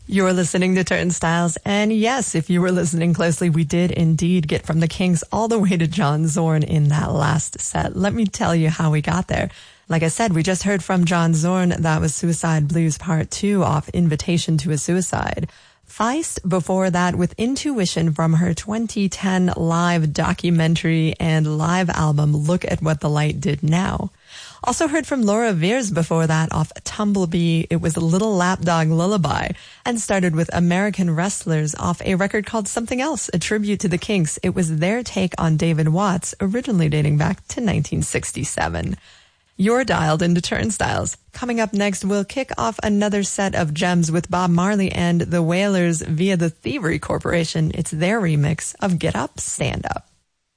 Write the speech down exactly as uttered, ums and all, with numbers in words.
You're listening to Turnstiles, and yes, if you were listening closely, we did indeed get from the Kinks all the way to John Zorn in that last set. Let me tell you how we got there. Like I said, we just heard from John Zorn. That was Suicide Blues Part two off Invitation to a Suicide. Feist before that with Intuition from her twenty ten live documentary and live album Look at What the Light Did Now. Also heard from Laura Veers before that off Tumblebee. It was Little Lapdog Lullaby, and started with American Wrestlers off a record called Something Else, a tribute to the Kinks. It was their take on David Watts, originally dating back to nineteen sixty-seven. You're dialed into Turnstiles. Coming up next, we'll kick off another set of gems with Bob Marley and the Wailers via the Thievery Corporation. It's their remix of Get Up, Stand Up.